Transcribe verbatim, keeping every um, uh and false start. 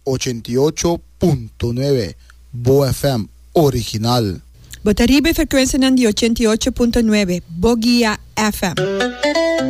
ochenta y ocho punto nueve Bo F M original. Botaribe frecuencia di ochenta y ocho punto nueve Boguía F M.